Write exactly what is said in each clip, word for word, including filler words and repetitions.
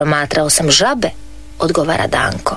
Promatrao sam žabe, odgovara Danko.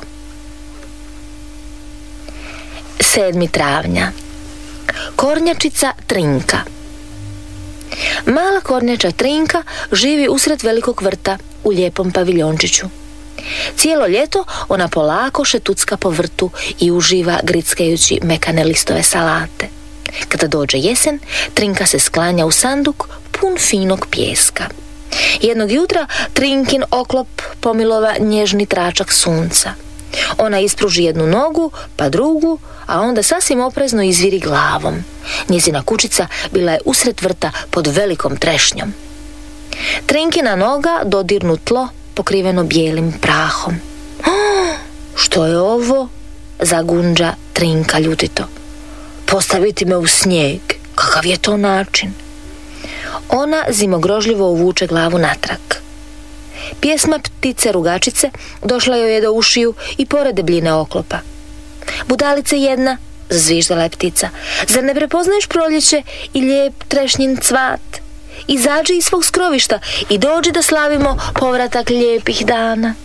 sedmog travnja. Kornjačica Trinka. Mala kornjača Trinka živi usred velikog vrta u lijepom paviljončiću. Cijelo ljeto ona polako šetucka po vrtu i uživa grickajući mekane listove salate. Kada dođe jesen, Trinka se sklanja u sanduk pun finog pijeska. Jednog jutra Trinkin oklop pomilova nježni tračak sunca. Ona ispruži jednu nogu, pa drugu, a onda sasvim oprezno izviri glavom. Njezina kućica bila je usred vrta pod velikom trešnjom. Trinkina noga dodirnu tlo pokriveno bijelim prahom. Oh, što je ovo? Zagunđa Trinka ljutito. Postaviti me u snijeg, kakav je to način? Ona zimogrožljivo uvuče glavu natrag. Pjesma ptice rugačice došla joj je do ušiju i pored debljine oklopa. Budalice jedna, zazviždala je ptica, zar ne prepoznaješ proljeće i lijep trešnjin cvat? Izađi iz svog skrovišta i dođi da slavimo povratak lijepih dana.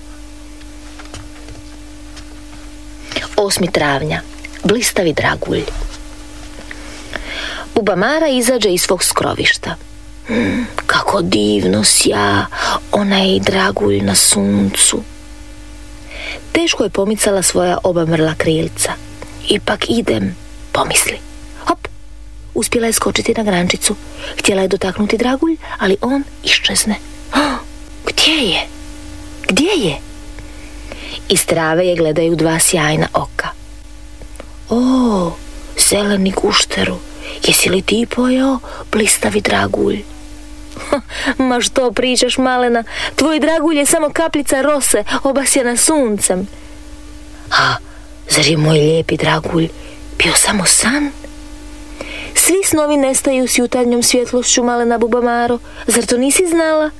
osmog travnja. Blistavi dragulj. Buba Mara izađe iz svog skrovišta. Hmm, kako divno sja onaj dragulj na suncu. Teško je pomicala svoja oba mrla krilca. Ipak idem, pomisli. Hop, uspjela je skočiti na grančicu. Htjela je dotaknuti dragulj, ali on iščezne. Oh, gdje je? Gdje je? Iz trave je gledaju dva sjajna oka. O, zeleni gušteru, jesi li ti pojeo blistavi dragulj? Ma što pričaš, malena, tvoj dragulj je samo kapljica rose obasjena suncem. A, zar je moj lijepi dragulj bio samo san? Svi snovi nestaju s jutarnjom svjetlošću, malena Buba Maro, zar to nisi znala?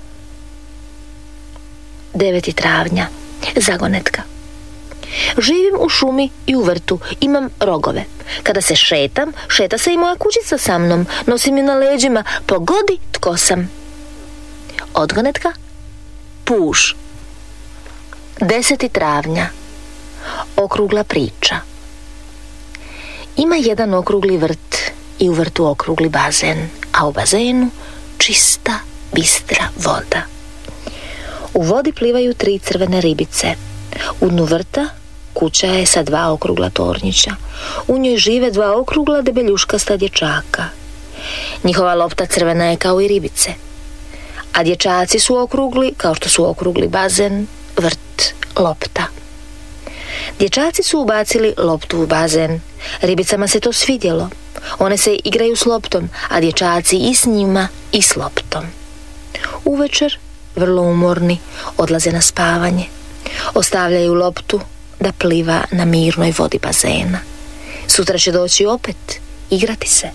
devetog travnja. Zagonetka. Živim u šumi i u vrtu, imam rogove. Kada se šetam, šeta se i moja kućica sa mnom, nosim ju na leđima, pogodi tko sam. Odgonetka. Puž. desetog travnja. Okrugla priča. Ima jedan okrugli vrt i u vrtu okrugli bazen, a u bazenu čista, bistra voda. U vodi plivaju tri crvene ribice. U dnu vrta kuća je sa dva okrugla tornjića. U njoj žive dva okrugla debeljuškasta dječaka. Njihova lopta crvena je kao i ribice. A dječaci su okrugli kao što su okrugli bazen, vrt, lopta. Dječaci su ubacili loptu u bazen. Ribicama se to svidjelo. One se igraju s loptom, a dječaci i s njima i s loptom. Uvečer, vrlo umorni, odlaze na spavanje. Ostavljaju loptu da pliva na mirnoj vodi bazena. Sutra će doći opet igrati se.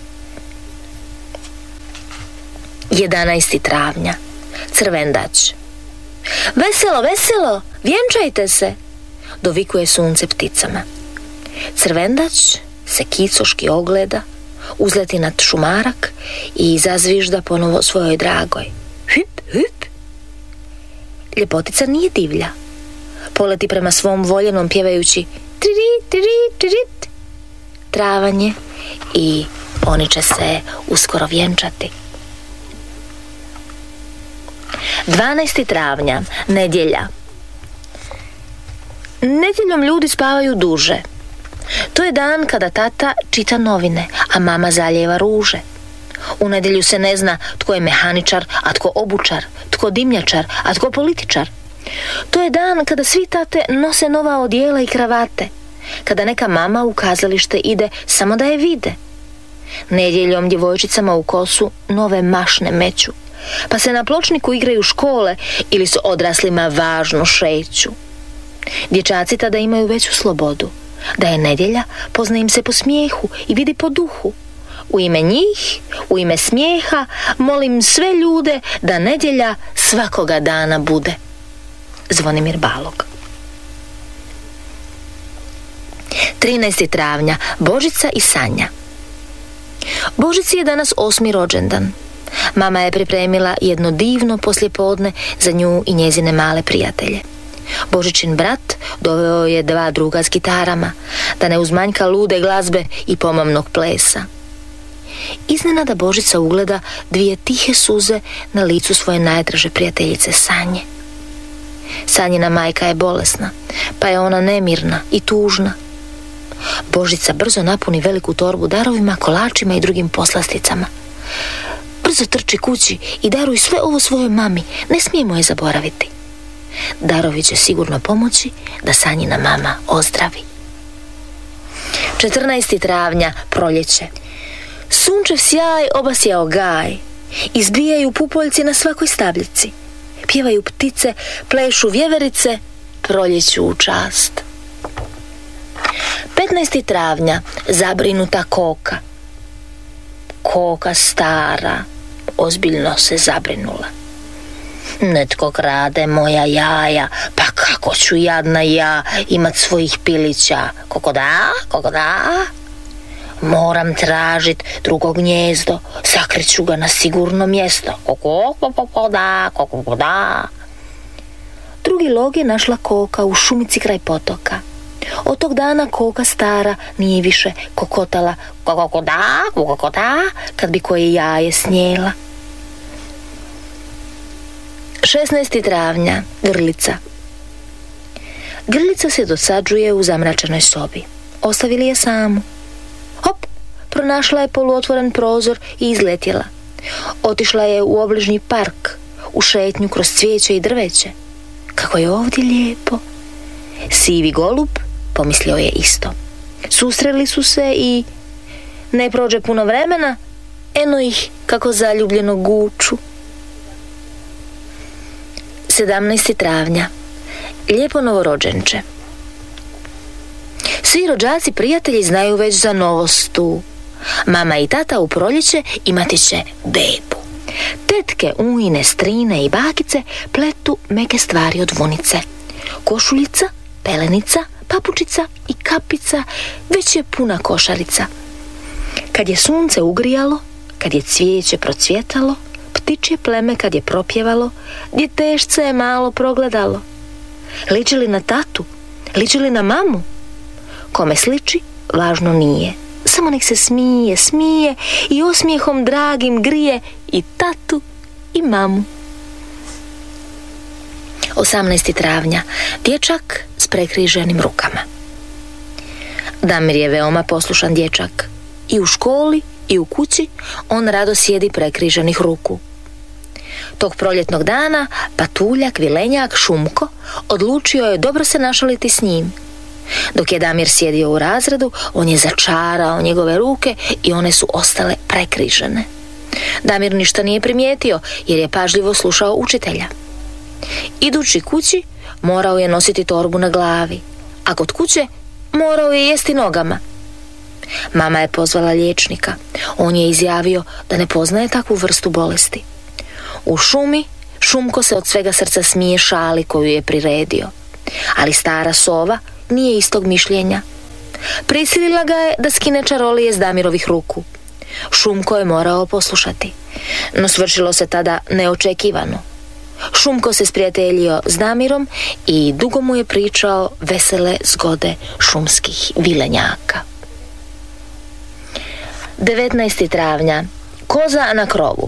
jedanaestog travnja. Crvendač. Veselo, veselo, vjenčajte se, dovikuje sunce pticama. Crvendač se kicoški ogleda, uzleti nad šumarak i zazvižda ponovo svojoj dragoj. Hüp, hüp. Ljepotica nije divlja. Poleti prema svom voljenom pjevajući triri, triri, tririt. Travanje i oni će se uskoro vjenčati. dvanaestog travnja. Nedjelja. Nedjeljom ljudi spavaju duže. To je dan kada tata čita novine, a mama zalijeva ruže. U nedjelju se ne zna tko je mehaničar, a tko obučar, tko dimnjačar, a tko političar. To je dan kada svi tate nose nova odijela i kravate, kada neka mama u kazalište ide samo da je vide. Nedjeljom djevojčicama u kosu nove mašne meću, pa se na pločniku igraju škole ili s odraslima važno šeću. Dječaci tada imaju veću slobodu. Da je nedjelja, pozna im se po smijehu i vidi po duhu. U ime njih, u ime smijeha, molim sve ljude da nedjelja svakoga dana bude. Zvonimir Balog. trinaestog travnja. Božica i Sanja. Božici je danas osmi rođendan. Mama je pripremila jedno divno poslijepodne za nju i njezine male prijatelje. Božićin brat doveo je dva druga s gitarama, da ne uzmanjka lude glazbe i pomamnog plesa. Iznenada Božica ugleda dvije tihe suze na licu svoje najdraže prijateljice Sanje. Sanjina majka je bolesna, pa je ona nemirna i tužna. Božica brzo napuni veliku torbu darovima, kolačima i drugim poslasticama. Brzo trči kući i daruj sve ovo svojoj mami, ne smijemo je zaboraviti. Darovi će sigurno pomoći da Sanjina mama ozdravi. četrnaestog travnja, proljeće. Sunčev sjaj obasjao gaj, izbijaju pupoljci na svakoj stabljici, pjevaju ptice, plešu vjeverice, proljeću u čast. petnaestog travnja, zabrinuta koka. Koka stara ozbiljno se zabrinula. Netko krade moja jaja, pa kako ću jadna ja imat svojih pilića? Kako da, kako da? Moram tražit drugo gnjezdo, sakriću ga na sigurno mjesto. Kako, kako da, kako da? Drugi log je našla koka u šumici kraj potoka. Od tog dana koka stara nije više kokotala kako da, kako da, kad bi koje jaje snijela. šesnaestog travnja, grlica. Grlica se dosađuje u zamračenoj sobi. Ostavili je samu. Hop, pronašla je poluotvoren prozor i izletjela. Otišla je u obližnji park, u šetnju kroz cvijeće i drveće. Kako je ovdje lijepo. Sivi golub pomislio je isto. Susreli su se i ne prođe puno vremena, eno ih kako zaljubljeno guču. sedamnaestog travnja, lijepo novorođenče. Svi rođaci prijatelji znaju već za novost tu. Mama i tata u proljeće imati će bebu. Tetke, ujine, strine i bakice pletu meke stvari od vunice. Košuljica, pelenica, papučica i kapica, već je puna košarica. Kad je sunce ugrijalo, kad je cvijeće procvjetalo, ptičje pleme kad je propjevalo, djetešce je malo progledalo. Liči li na tatu? Liči li na mamu? Kome sliči, važno nije. Samo nek se smije, smije i osmijehom dragim grije i tatu i mamu. osamnaestog travnja, dječak s prekriženim rukama. Damir je veoma poslušan dječak. I u školi i u kući on rado sjedi prekriženih ruku. Tog proljetnog dana patuljak, vilenjak, Šumko odlučio je dobro se našaliti s njim. Dok je Damir sjedio u razredu, on je začarao njegove ruke i one su ostale prekrižene. Damir ništa nije primijetio jer je pažljivo slušao učitelja. Idući kući morao je nositi torbu na glavi, a kod kuće morao je jesti nogama. Mama je pozvala liječnika. On je izjavio da ne poznaje takvu vrstu bolesti. U šumi Šumko se od svega srca smije šali koju je priredio. Ali stara sova nije istog mišljenja. Prisilila ga je da skine čarolije s Damirovih ruku. Šumko je morao poslušati. No svršilo se tada neočekivano. Šumko se sprijateljio s Damirom i dugo mu je pričao vesele zgode šumskih vilenjaka. devetnaestog travnja, koza na krovu.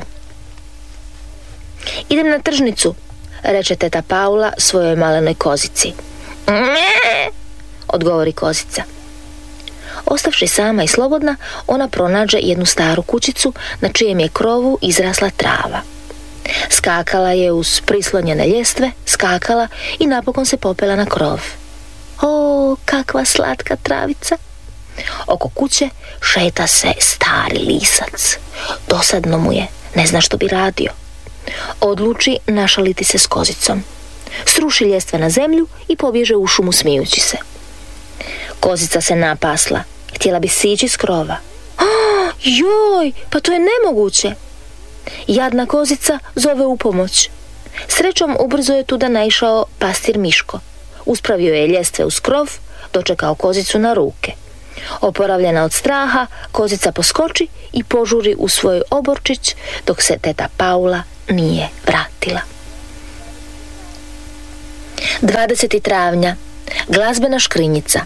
Idem na tržnicu, reče teta Paula svojoj malenoj kozici. Mje, odgovori kozica. Ostavši sama i slobodna, ona pronađe jednu staru kućicu na čijem je krovu izrasla trava. Skakala je uz prislonjene ljestve, skakala i napokon se popela na krov. O, kakva slatka travica! Oko kuće šeta se stari lisac. Dosadno mu je, ne zna što bi radio. Odluči našaliti se s kozicom. Sruši ljestve na zemlju i pobježe u šumu smijući se. Kozica se napasla, htjela bi sići s krova. Oh, joj, pa to je nemoguće! Jadna kozica zove u pomoć. Srećom ubrzo je tuda naišao pastir Miško. Uspravio je ljestve uz krov, dočekao kozicu na ruke. Oporavljena od straha, kozica poskoči i požuri u svoj oborčić dok se teta Paula nije vratila. dvadesetog travnja. Glazbena škrinjica.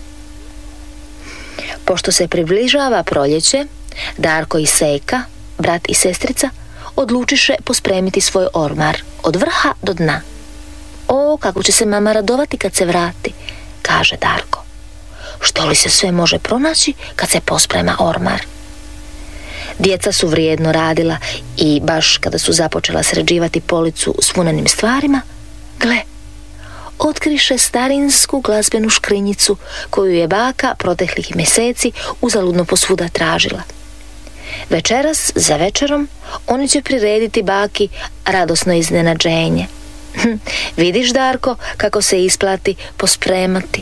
Pošto se približava proljeće, Darko i Sejka, brat i sestrica, odlučiše pospremiti svoj ormar od vrha do dna. O, kako će se mama radovati kad se vrati, kaže Darko. Što li se sve može pronaći kad se posprema ormar? Djeca su vrijedno radila i baš kada su započela sređivati policu s vunenim stvarima, gle, otkriše starinsku glazbenu škrinjicu koju je baka proteklih mjeseci uzaludno posvuda tražila. Večeras za večerom oni će prirediti baki radosno iznenađenje. Vidiš, Darko, kako se isplati pospremati.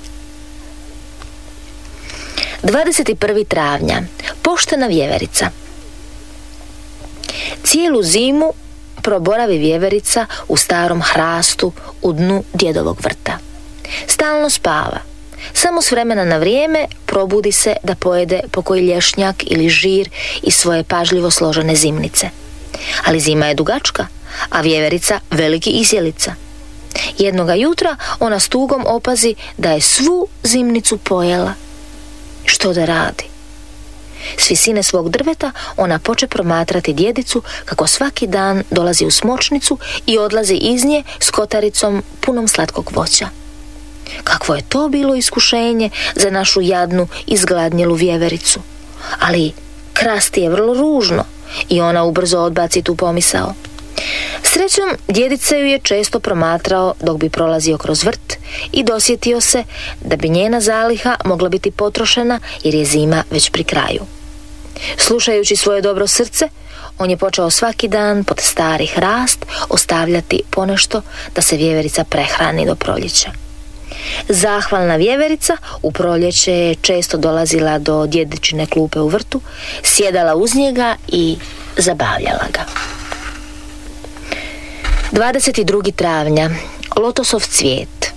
dvadesetog prvog travnja. Poštena vjeverica. Cijelu zimu proboravi vjeverica u starom hrastu u dnu djedovog vrta. Stalno spava. Samo s vremena na vrijeme probudi se da pojede pokoji lješnjak ili žir iz svoje pažljivo složene zimnice. Ali zima je dugačka, a vjeverica veliki izjelica. Jednoga jutra ona s tugom opazi da je svu zimnicu pojela. Što da radi? S visine svog drveta ona poče promatrati djedicu kako svaki dan dolazi u smočnicu i odlazi iz nje s kotaricom punom slatkog voća. Kakvo je to bilo iskušenje za našu jadnu izgladnjelu vjevericu. Ali krasti je vrlo ružno i ona ubrzo odbaci tu pomisao. Srećom, djedica ju je često promatrao dok bi prolazio kroz vrt i dosjetio se da bi njena zaliha mogla biti potrošena jer je zima već pri kraju. Slušajući svoje dobro srce, on je počeo svaki dan pod stari hrast ostavljati ponešto da se vjeverica prehrani do proljeća. Zahvalna vjeverica u proljeće je često dolazila do djedičine klupe u vrtu, sjedala uz njega i zabavljala ga. dvadesetog drugog travnja. Lotosov cvijet.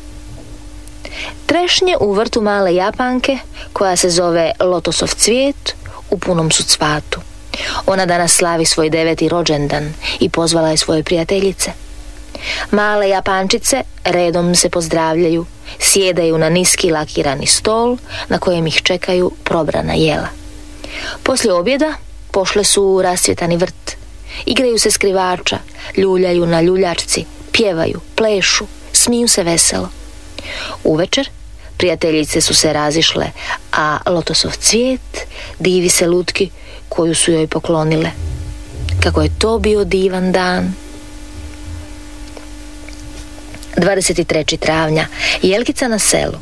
Trešnje u vrtu male Japanke, koja se zove Lotosov cvijet, u punom su cvatu. Ona danas slavi svoj deveti rođendan i pozvala je svoje prijateljice. Male Japančice redom se pozdravljaju, sjedaju na niski lakirani stol na kojem ih čekaju probrana jela. Poslije objeda pošle su u rasvjetani vrt. Igraju se skrivača, ljuljaju na ljuljačci, pjevaju, plešu, smiju se veselo. Uvečer prijateljice su se razišle, a Lotosov cvijet divi se lutki koju su joj poklonile. Kako je to bio divan dan. dvadesetog trećeg travnja. Jelkica na selu.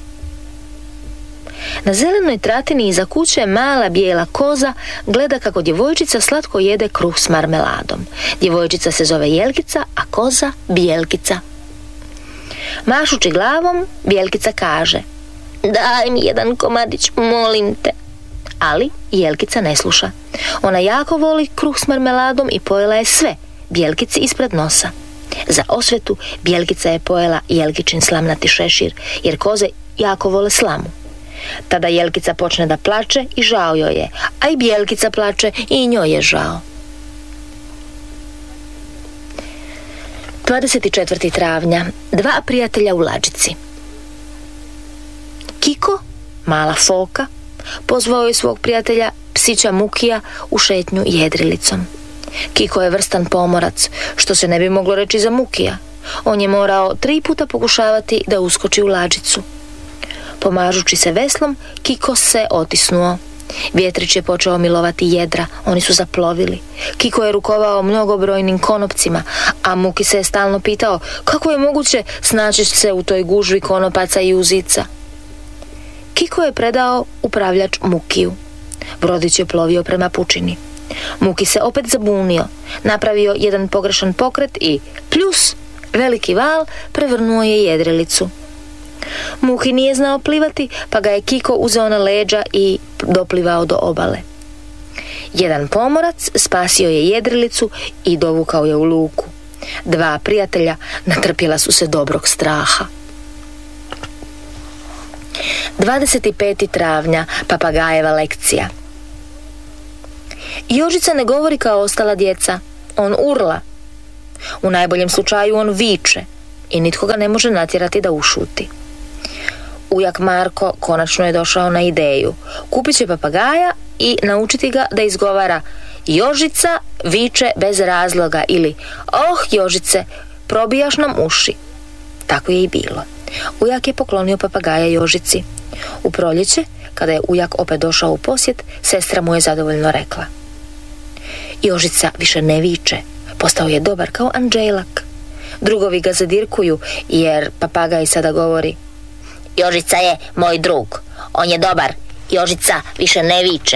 Na zelenoj tratini iza kuće mala bijela koza gleda kako djevojčica slatko jede kruh s marmeladom. Djevojčica se zove Jelkica, a koza Bijelkica. Mašući glavom, Bijelkica kaže: daj mi jedan komadić, molim te. Ali Jelkica ne sluša. Ona jako voli kruh s marmeladom i pojela je sve Bijelkici ispred nosa. Za osvetu Bijelkica je pojela Jelkičin slamnati šešir, jer koze jako vole slamu. Tada Jelkica počne da plače i žao joj je, a i Bijelkica plače i njoj je žao. dvadesetog četvrtog travnja. Dva prijatelja u lađici. Kiko, mala foka, pozvao je svog prijatelja psića Mukija u šetnju jedrilicom. Kiko je vrstan pomorac, što se ne bi moglo reći za Mukija. On je morao tri puta pokušavati da uskoči u lađicu. Pomažući se veslom, Kiko se otisnuo. Vjetrić je počeo milovati jedra, oni su zaplovili. Kiko je rukovao mnogobrojnim konopcima, a Muki se je stalno pitao kako je moguće snaći se u toj gužvi konopaca i uzica. Kiko je predao upravljač Mukiju. Brodić je plovio prema pučini. Muki se opet zabunio, napravio jedan pogrešan pokret i pljus, veliki val prevrnuo je jedrilicu. Muki nije znao plivati, pa ga je Kiko uzeo na leđa i doplivao do obale. Jedan pomorac spasio je jedrilicu i dovukao je u luku. Dva prijatelja natrpjela su se dobrog straha. dvadeset petog travnja, papagajeva lekcija. Jožica ne govori kao ostala djeca, on urla. U najboljem slučaju on viče i nitko ga ne može natjerati da ušuti. Ujak Marko konačno je došao na ideju. Kupit će papagaja i naučiti ga da izgovara Jožica viče bez razloga ili oh Jožice, probijaš nam uši. Tako je i bilo. Ujak je poklonio papagaja Jožici. U proljeće, kada je ujak opet došao u posjet, sestra mu je zadovoljno rekla: Jožica više ne viče, postao je dobar kao Anđelak. Drugovi ga zadirkuju jer papagaj sada govori: Jožica je moj drug, on je dobar, Jožica više ne viče.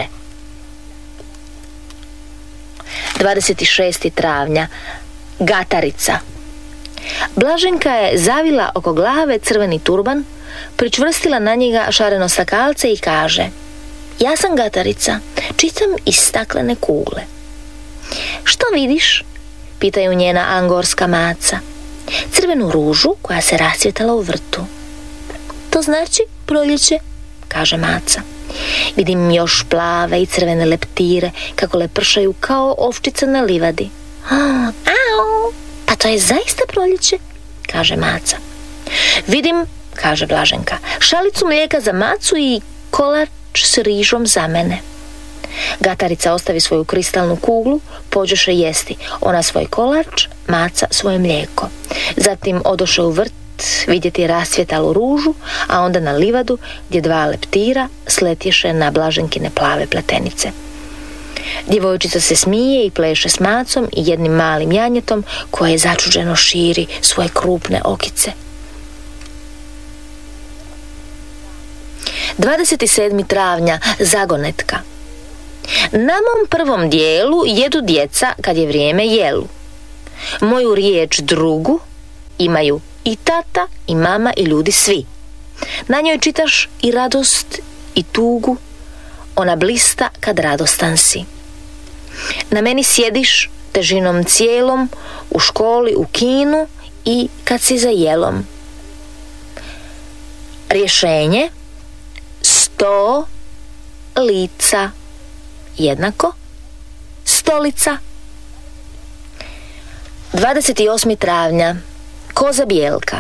dvadeset šestog travnja, Gatarica. Blaženka je zavila oko glave crveni turban, pričvrstila na njega šareno stakalce i kaže: Ja sam Gatarica, čitam iz staklene kugle. Što vidiš? Pitaju njena angorska maca. Crvenu ružu koja se rasvjetala u vrtu. To znači proljeće, kaže maca. Vidim još plave i crvene leptire kako lepršaju kao ovčica na livadi. Au, pa to je zaista proljeće, kaže maca. Vidim, kaže Blaženka, šalicu mlijeka za macu i kolač s rižom za mene. Gatarica ostavi svoju kristalnu kuglu, pođoše jesti, ona svoj kolač, maca svoje mlijeko. Zatim odoše u vrt vidjeti rasvjetalu ružu, a onda na livadu gdje dva leptira sletješe na Blaženkine plave pletenice. Djevojčica se smije i pleše s macom i jednim malim janjetom koje začuđeno širi svoje krupne okice. dvadeset sedmog travnja, Zagonetka. Na mom prvom dijelu jedu djeca kad je vrijeme jelu. Moju riječ drugu imaju i tata, i mama, i ljudi svi. Na njoj čitaš i radost i tugu, ona blista kad radostan si. Na meni sjediš težinom cijelom, u školi, u kinu i kad si za jelom. Rješenje: sto lica jednako stolica. dvadeset osmog travnja, Koza Bijelka.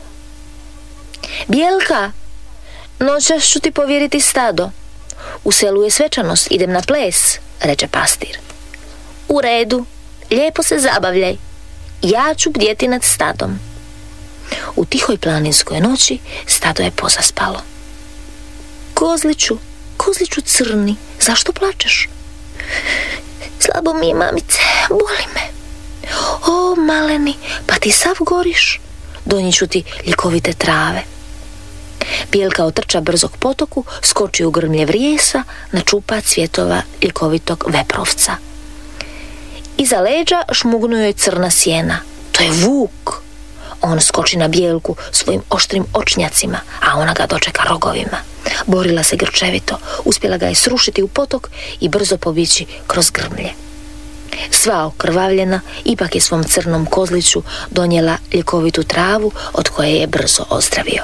Bijelka, noćas ću ti povjeriti stado. U selu je svečanost, idem na ples, reče pastir. U redu, lijepo se zabavljaj, ja ću bdjeti nad stadom. U tihoj planinskoj noći stado je pozaspalo. Kozliću, kozliću crni, zašto plačeš? Slabo mi je, mamice, boli me. O, maleni, pa ti sav goriš, donijet ću ti ljekovite trave. Bijelka otrča brzo k potoku, skoči u grmlje vrijesa, načupa cvjetova ljekovitog veprovca. Iza leđa šmugnu joj crna sjena. To je vuk. On skoči na Bijelku svojim oštrim očnjacima, a ona ga dočeka rogovima. Borila se grčevito, uspjela ga je srušiti u potok i brzo pobjeći kroz grmlje. Sva okrvavljena, ipak je svom crnom kozliću donijela ljekovitu travu od koje je brzo ozdravio.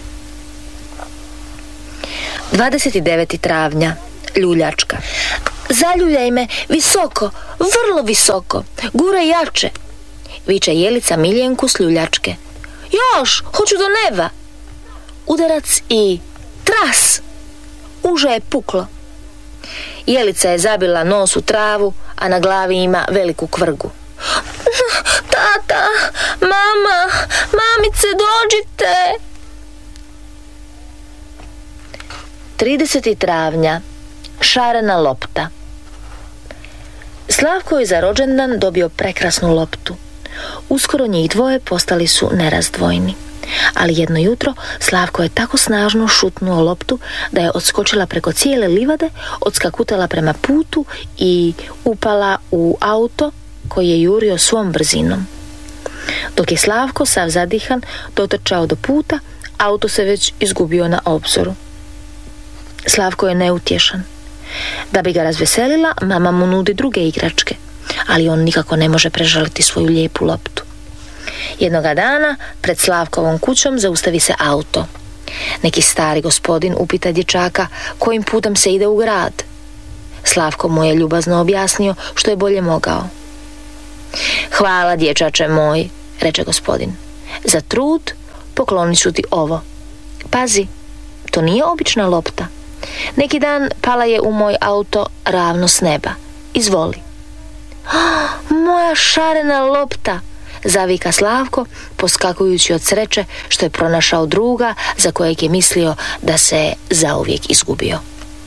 dvadeset devetog travnja, Ljuljačka. Zaljuljaj me visoko, vrlo visoko, guraj jače, viče Jelica Miljenku s Ljuljačke. Još, hoću do neba. Udarac i tras, uže je puklo. Jelica je zabila nos u travu, a na glavi ima veliku kvrgu. Tata, mama, mamice, dođite. tridesetog travnja, Šarena lopta. Slavko je za rođendan dobio prekrasnu loptu. Uskoro njih dvoje postali su nerazdvojni. Ali jedno jutro Slavko je tako snažno šutnuo loptu da je odskočila preko cijele livade, odskakutala prema putu i upala u auto koji je jurio svom brzinom. Dok je Slavko sav zadihan dotrčao do puta, auto se već izgubio na obzoru. Slavko je neutješan. Da bi ga razveselila, mama mu nudi druge igračke, ali on nikako ne može prežaliti svoju lijepu loptu. Jednoga dana pred Slavkovom kućom zaustavi se auto. Neki stari gospodin upita dječaka kojim putem se ide u grad. Slavko mu je ljubazno objasnio što je bolje mogao. Hvala, dječače moj, reče gospodin. Za trud poklonit ću ti ovo. Pazi, to nije obična lopta. Neki dan pala je u moj auto ravno s neba. Izvoli. Oh, moja šarena lopta, zavika Slavko, poskakujući od sreće što je pronašao druga za kojeg je mislio da se zauvijek izgubio.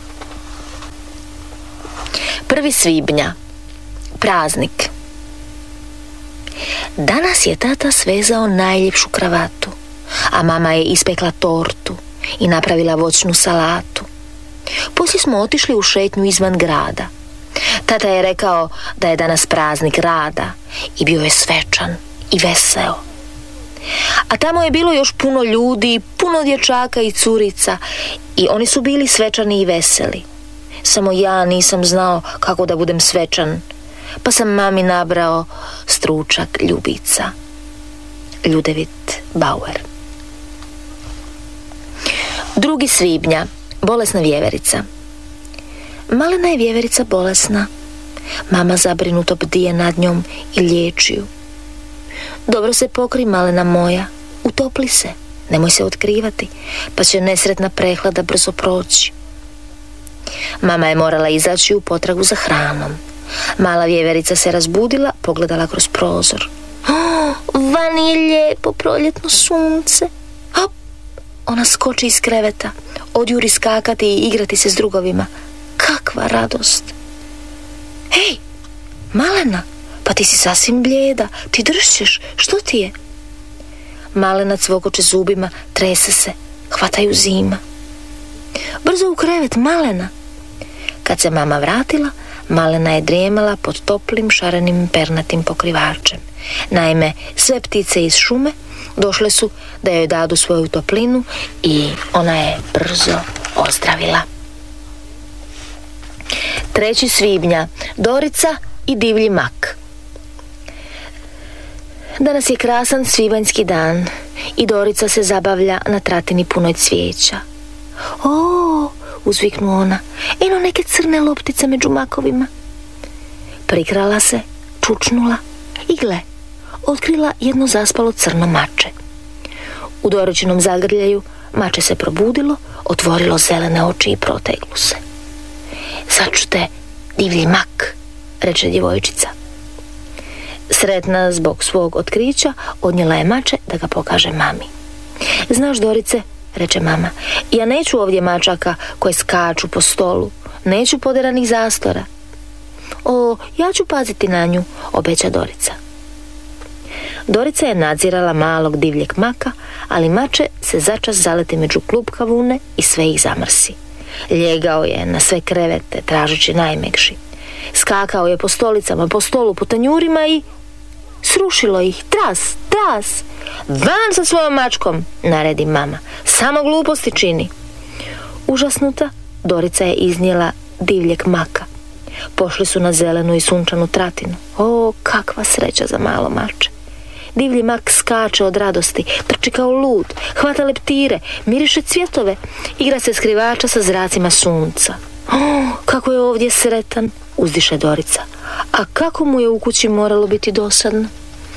Prvi svibnja. Praznik. Danas je tata svezao najljepšu kravatu, a mama je ispekla tortu i napravila voćnu salatu. Poslije smo otišli u šetnju izvan grada. Tata je rekao da je danas praznik rada i bio je svečan i veseo. A tamo je bilo još puno ljudi, puno dječaka i curica i oni su bili svečani i veseli. Samo ja nisam znao kako da budem svečan, pa sam mami nabrao stručak ljubica. Ljudevit Bauer. Drugi svibnja. Bolesna vjeverica. Malena je vjeverica bolesna. Mama zabrinuto bdije nad njom i liječi ju. Dobro se pokri, malena moja, utopli se, nemoj se otkrivati, pa će nesretna prehlada brzo proći. Mama je morala izaći u potragu za hranom. Mala vjeverica se razbudila, pogledala kroz prozor. Oh, vani je lijepo proljetno sunce. Hop! Ona skoči iz kreveta, odjuri skakati i igrati se s drugovima. Kakva radost! Hej, Malena, pa ti si sasvim blijeda, ti dršćeš, što ti je? Malena cvokoče zubima, trese se, hvataju zima. Brzo u krevet, Malena! Kad se mama vratila, Malena je drijemala pod toplim šarenim pernatim pokrivačem. Naime, sve ptice iz šume došle su da joj dadu svoju toplinu i ona je brzo ozdravila. Treći svibnja. Dorica i divlji mak. Danas je krasan svibanjski dan i Dorica se zabavlja na tratini punoj cvijeća. O, uzviknu ona, eno neke crne loptice među makovima. Prikrala se, čučnula i gle, otkrila jedno zaspalo crno mače. U Doričinom zagrljaju mače se probudilo, otvorilo zelene oči i proteglo se. Začute, divlji mak, reče djevojčica. Sretna zbog svog otkrića, odnijela je mače da ga pokaže mami. Znaš, Dorice, reče mama, ja neću ovdje mačaka koje skaču po stolu, neću poderanih zastora. O, ja ću paziti na nju, obeća Dorica. Dorica je nadzirala malog divljeg maka, ali mače se začas zaleti među klupka vune i sve ih zamrsi. Ljegao je na sve krevete, tražeći najmekši. Skakao je po stolicama, po stolu, po tanjurima i srušilo ih. Tras, tras! Van sa svojom mačkom, naredi mama. Samo gluposti čini. Užasnuta, Dorica je iznijela divljeg maka. Pošli su na zelenu i sunčanu tratinu. O, kakva sreća za malo mače. Divlji mak skače od radosti, trči kao lud, hvata leptire, miriše cvjetove, igra se skrivača sa zracima sunca. O, kako je ovdje sretan, uzdiše Dorica. A kako mu je u kući moralo biti dosadno?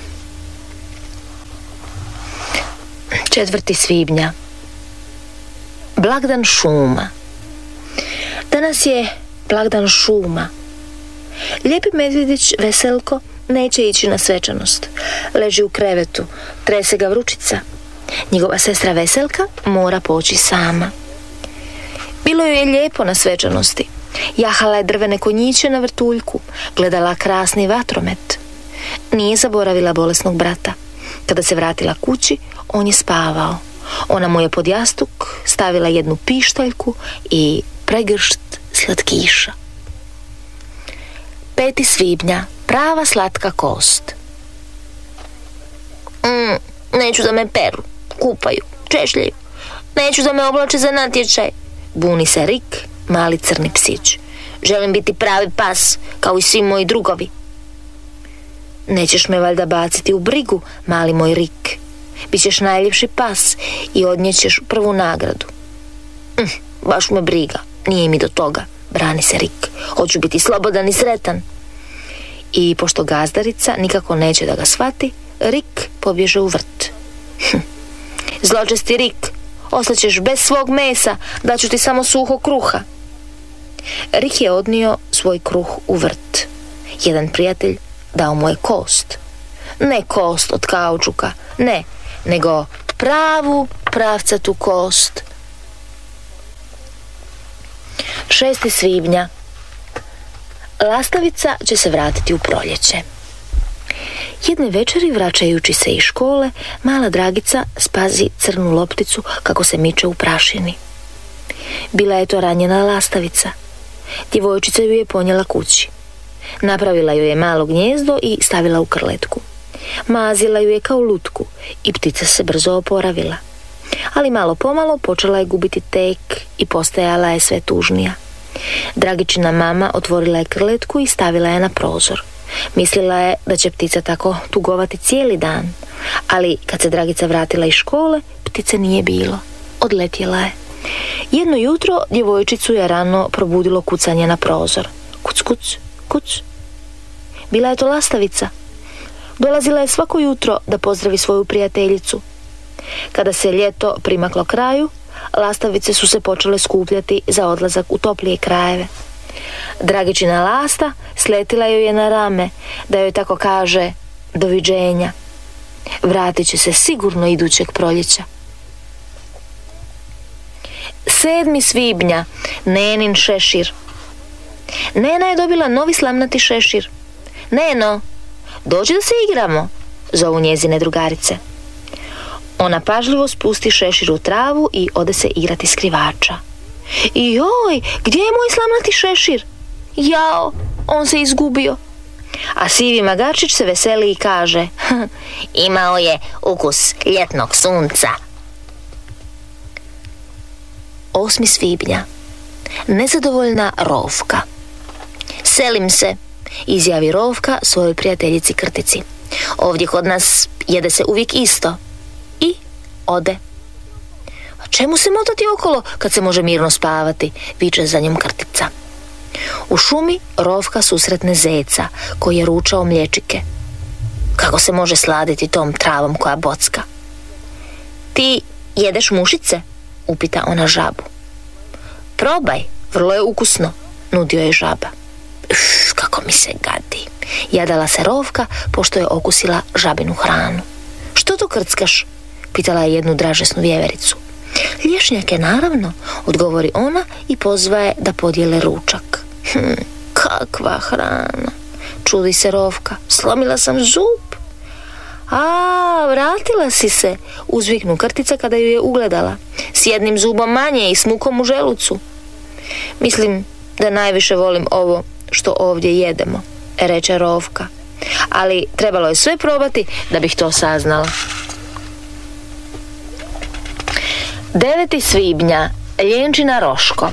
Četvrti svibnja. Blagdan šuma. Danas je blagdan šuma. Lijepi medvjedić Veselko neće ići na svečanost. Leži u krevetu, trese ga vrućica. Njegova sestra Veselka mora poći sama. Bilo joj je lijepo na svečanosti. Jahala je drvene konjiće na vrtuljku, gledala krasni vatromet. Nije zaboravila bolesnog brata. Kada se vratila kući, on je spavao. Ona mu je pod jastuk stavila jednu pištaljku i pregršt slatkiša. Peti svibnja. Prava slatka kost. Mm, neću da me peru, kupaju, češljaju. Neću da me oblače za natječaj. Buni se Rik, mali crni psić. Želim biti pravi pas, kao i svi moji drugovi. Nećeš me valjda baciti u brigu, mali moj Rik. Bićeš najljepši pas i odnijećeš prvu nagradu. Hm, baš me briga, nije mi do toga, brani se Rik. Hoću biti slobodan i sretan. I pošto gazdarica nikako neće da ga shvati, Rik pobježe u vrt. Hm. Zločesti Rik, ostaćeš bez svog mesa, daću ti samo suho kruha. Rik je odnio svoj kruh u vrt. Jedan prijatelj dao mu je kost. Ne kost od kaučuka, ne, nego pravu pravcatu kost. šesti svibnja. Lastavica će se vratiti u proljeće. Jedne večeri, vraćajući se iz škole, mala Dragica spazi crnu lopticu kako se miče u prašini. Bila je to ranjena lastavica. Djevojčica ju je ponijela kući. Napravila ju je malo gnijezdo i stavila u krletku. Mazila ju je kao lutku i ptica se brzo oporavila. Ali malo pomalo počela je gubiti tek i postajala je sve tužnija. Dragičina mama otvorila je krletku i stavila je na prozor. Mislila je da će ptica tako tugovati cijeli dan, ali kad se Dragica vratila iz škole, ptice nije bilo. Odletjela je. Jedno jutro djevojčicu je rano probudilo kucanje na prozor. Kuc, kuc, kuc. Bila je to lastavica. Dolazila je svako jutro da pozdravi svoju prijateljicu. Kada se ljeto primaklo kraju, lastavice su se počele skupljati za odlazak u toplije krajeve. Dragičina lasta sletila joj je na rame, da joj tako kaže doviđenja. Vratit će se sigurno idućeg proljeća. sedmi svibnja. Nenin šešir. Nena je dobila novi slamnati šešir. Neno, dođi da se igramo, zovu njezine drugarice. Ona pažljivo spusti šešir u travu i ode se igrati skrivača. I joj, gdje je moj slamnati šešir? Jao, on se izgubio. A sivi magarčić se veseli i kaže: imao je ukus ljetnog sunca. osmi svibnja. Nezadovoljna Rovka. Selim se, izjavi Rovka svojoj prijateljici Krtici. Ovdje kod nas jede se uvijek isto. I ode. A čemu se motati okolo kad se može mirno spavati, viče za njom Krtica. U šumi Rovka susretne zeca koji je ručao mliječike. Kako se može sladiti tom travom koja bocka? Ti jedeš mušice? Upita ona žabu. Probaj, vrlo je ukusno, nudio je žaba. Uf, kako mi se gadi, jadala se Rovka pošto je okusila žabinu hranu. Što to krckaš? Pitala je jednu dražesnu vjevericu. Lješnjake, naravno, odgovori ona i pozva je da podijele ručak. Hm, kakva hrana, čudi se Rovka, slomila sam zub. A, vratila si se, uzviknu Krtica kada ju je ugledala, s jednim zubom manje i s mukom u želucu. Mislim da najviše volim ovo što ovdje jedemo, reče Rovka, ali trebalo je sve probati da bih to saznala. deveti svibnja. Ljenčina Roško.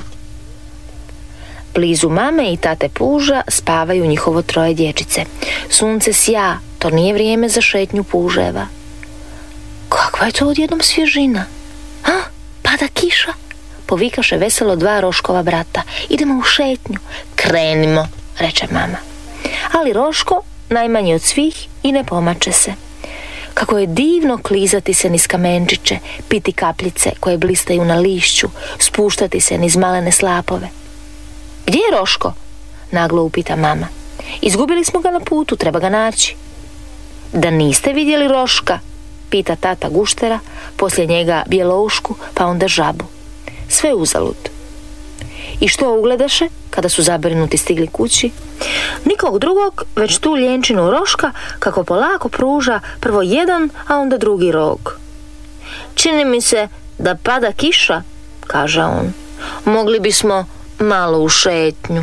Blizu mame i tate puža spavaju njihovo troje dječice. Sunce sja, to nije vrijeme za šetnju puževa. Kakva je to odjednom svježina? Ha, pada kiša? Povikaše veselo dva Roškova brata. Idemo u šetnju. Krenimo, reče mama. Ali Roško najmanji od svih i ne pomače se. Kako je divno klizati se niz kamenčiće, piti kapljice koje blistaju na lišću, spuštati se niz malene slapove. Gdje je Roško? Naglo upita mama. Izgubili smo ga na putu, treba ga naći. Da niste vidjeli Roška? Pita tata Guštera, poslije njega Bjeloušku, pa onda žabu. Sve uzalud. I što ugledaše kada su zabrinuti stigli kući? Nikog drugog, već tu ljenčinu Roška kako polako pruža prvo jedan, a onda drugi rog. Čini mi se da pada kiša, kaže on. Mogli bismo malo u šetnju.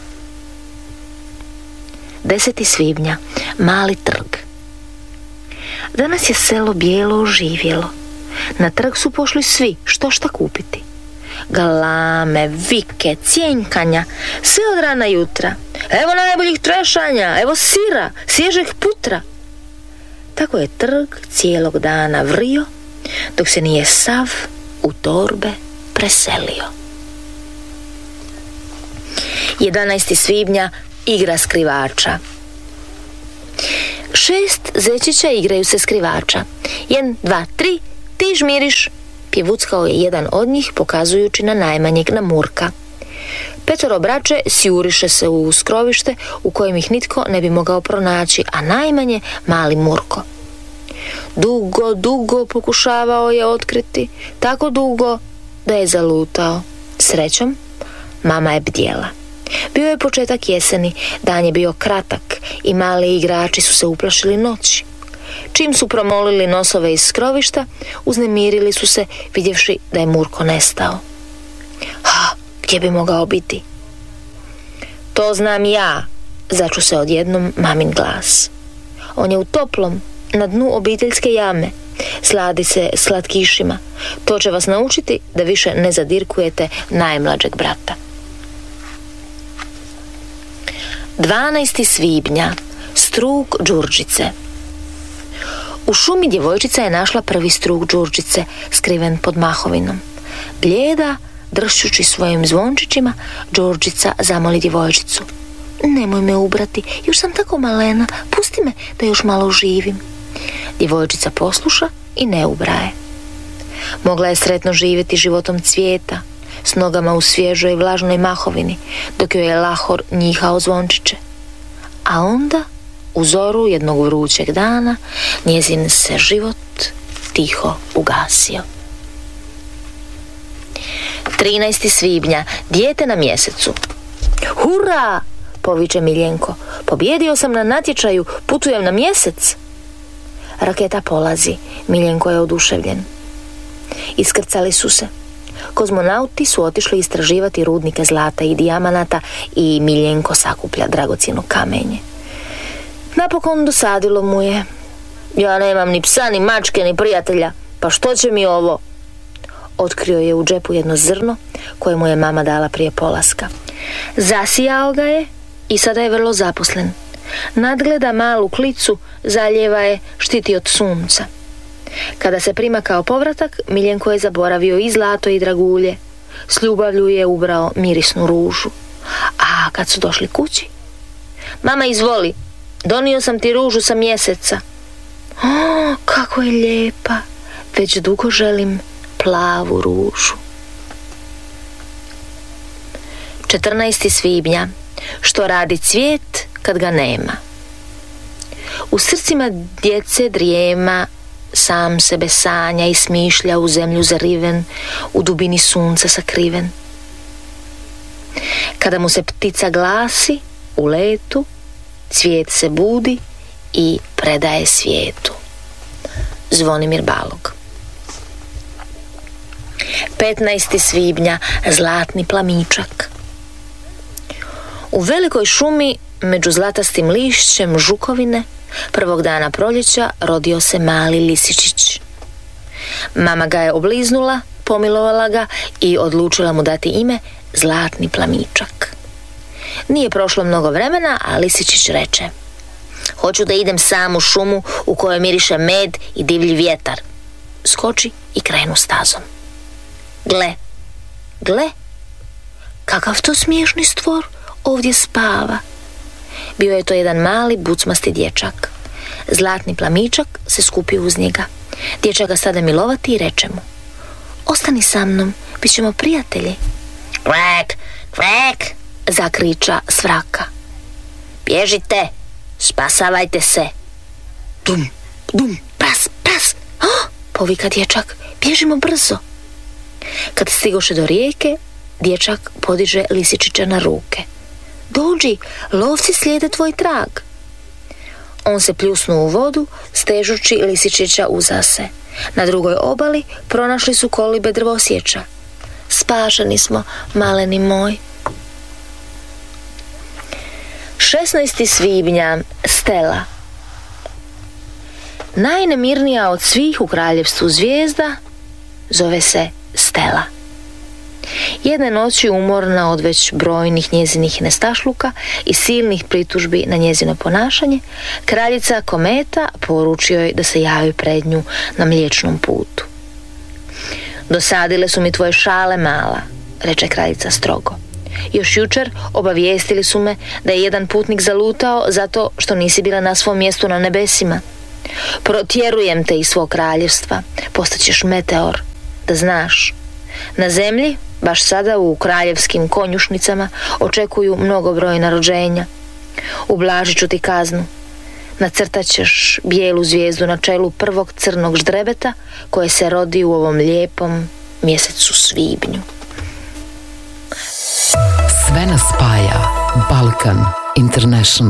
deseti svibnja. Mali trg. Danas je selo bijelo oživjelo. Na trg su pošli svi, što šta kupiti. Galame, vike, cjenjkanja, sve od rana jutra. Evo najboljih trešanja, evo sira, svježeg putra. Tako je trg cijelog dana vrio, dok se nije sav u torbe preselio. jedanaesti svibnja, igra skrivača. Šest zečića igraju se skrivača. Jedan, dva, tri, ti žmiriš, pjevuckao je jedan od njih, pokazujući na najmanjeg, na Murka. Petoro braće sjuriše se u skrovište u kojem ih nitko ne bi mogao pronaći, a najmanje mali Murko. Dugo, dugo pokušavao je otkriti, tako dugo da je zalutao. Srećom, mama je bdjela. Bio je početak jeseni, dan je bio kratak i mali igrači su se uplašili noći. Čim su promolili nosove iz skrovišta, uznemirili su se vidjevši da je Murko nestao. Ha, gdje bi mogao biti? To znam ja, začu se odjednom mamin glas. On je u toplom, na dnu obiteljske jame. Sladi se slatkišima. To će vas naučiti da više ne zadirkujete najmlađeg brata. dvanaesti svibnja, struk Đurđice. U šumi djevojčica je našla prvi struk Đurđice, skriven pod mahovinom. Blijeda, dršćući svojim zvončićima, Đurđica zamoli djevojčicu. Nemoj me ubrati, još sam tako malena, pusti me da još malo živim. Djevojčica posluša i ne ubraje. Mogla je sretno živjeti životom cvijeta, s nogama u svježoj vlažnoj mahovini, dok joj je Lahor njihao zvončiće. A onda, u zoru jednog vrućeg dana, njezin se život tiho ugasio. trinaesti svibnja, dijete na mjesecu. Hurra! Poviče Miljenko. Pobjedio sam na natječaju, putujem na mjesec. Raketa polazi, Miljenko je oduševljen. Iskrcali su se. Kozmonauti su otišli istraživati rudnike zlata i dijamanata i Miljenko sakuplja dragocjeno kamenje. Napokon dosadilo mu je. Ja nemam ni psa, ni mačke, ni prijatelja. Pa što će mi ovo? Otkrio je u džepu jedno zrno koje mu je mama dala prije polaska. Zasijao ga je i sada je vrlo zaposlen. Nadgleda malu klicu, zaljeva je, štiti od sunca. Kada se prima kao povratak, Miljenko je zaboravio i zlato i dragulje. S ljubavlju je ubrao mirisnu ružu. A kad su došli kući? Mama, izvoli, donio sam ti ružu sa mjeseca. O, kako je lijepa, već dugo želim plavu ružu. četrnaesti svibnja, što radi cvijet kad ga nema. U srcima djece drijema, sam sebe sanja i smišlja u zemlju zariven, u dubini sunca sakriven. Kada mu se ptica glasi u letu, cvijet se budi i predaje svijetu. Zvonimir Balog. petnaesti svibnja, zlatni plamičak. U velikoj šumi među zlatastim lišćem žukovine prvog dana proljeća rodio se mali lisičić. Mama ga je obliznula, pomilovala ga i odlučila mu dati ime Zlatni plamičak. Nije prošlo mnogo vremena, a lisičić reče: hoću da idem sam u šumu u kojoj miriše med i divlji vjetar. Skoči i krenu stazom. Gle, gle, kakav to smiješni stvor ovdje spava. Bio je to jedan mali bucmasti dječak. Zlatni plamičak se skupio uz njega. Dječak ga sada milovati i reče mu: ostani sa mnom, bit ćemo prijatelji. Kvek, kvek, zakriča s vraka. Bježite, spasavajte se. Dum, dum, pras, pras. Oh, povika dječak, bježimo brzo. Kad stigoše do rijeke, dječak podiže lisičića na ruke. Dođi, lovci slijede tvoj trag. On se pljusnuo u vodu, stežući lisičića uza se. Na drugoj obali pronašli su kolibe drvosječa. Spašeni smo, maleni moj. šesnaesti svibnja, Stela. Najnemirnija od svih u kraljevstvu zvijezda zove se Stela. Jedne noći, umorna od već brojnih njezinih nestašluka i silnih pritužbi na njezino ponašanje, kraljica Kometa poručio je da se javi pred nju na Mliječnom putu. Dosadile su mi tvoje šale, mala, reče kraljica strogo. Još jučer obavijestili su me da je jedan putnik zalutao zato što nisi bila na svom mjestu na nebesima. Protjerujem te iz svog kraljevstva, postaćeš meteor, da znaš. Na zemlji, baš sada u kraljevskim konjušnicama, očekuju mnogobrojna rođenja. Ublažit ću ti kaznu. Nacrtat ćeš bijelu zvijezdu na čelu prvog crnog ždrebeta koje se rodi u ovom lijepom mjesecu svibnju. Sve nas spaja. Balkan International.